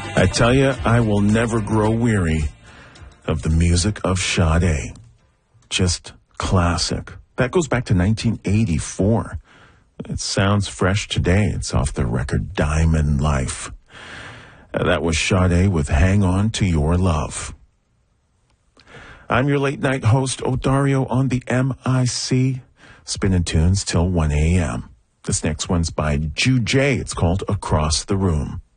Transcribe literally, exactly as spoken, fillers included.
I tell you, I will never grow weary of the music of Sade. Just classic. That goes back to nineteen eighty-four. It sounds fresh today. It's off the record Diamond Life. Uh, that was Sade with Hang On to Your Love. I'm your late night host, Odario, on the M I C, spinning tunes till one a.m. This next one's by Ju J. It's called Across the Room.